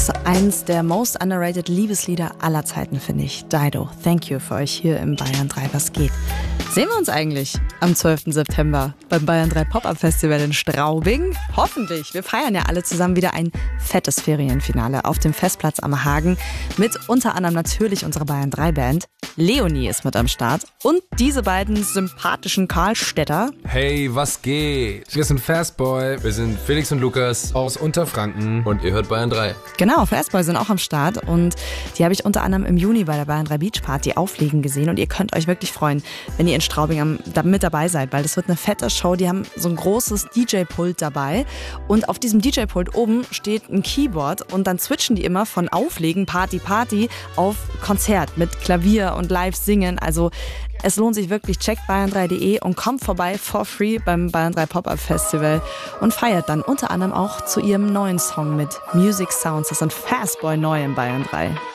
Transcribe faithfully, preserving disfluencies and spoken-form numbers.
Eins der most underrated Liebeslieder aller Zeiten, finde ich. Dido, Thank You für euch hier im Bayern drei Was geht. Sehen wir uns eigentlich am zwölften September beim Bayern drei Pop-Up Festival in Straubing? Hoffentlich. Wir feiern ja alle zusammen wieder ein fettes Ferienfinale auf dem Festplatz am Hagen mit unter anderem natürlich unserer Bayern drei Band. Leonie ist mit am Start und diese beiden sympathischen Karlstädter. Hey, was geht? Wir sind Fastboy, wir sind Felix und Lukas aus Unterfranken und ihr hört Bayern drei. Genau, Fastboy sind auch am Start und die habe ich unter anderem im Juni bei der Bayern drei Beach Party auflegen gesehen und ihr könnt euch wirklich freuen, wenn ihr in Straubing am, da mit dabei seid, weil das wird eine fette Show. Die haben so ein großes D J-Pult dabei und auf diesem D J-Pult oben steht ein Keyboard und dann switchen die immer von Auflegen, Party, Party auf Konzert mit Klavier und live singen. Also es lohnt sich wirklich. Checkt bayern drei punkt de und kommt vorbei for free beim Bayern drei Pop-Up Festival und feiert dann unter anderem auch zu ihrem neuen Song mit Music Sounds. Das sind Fastboy neu im Bayern drei.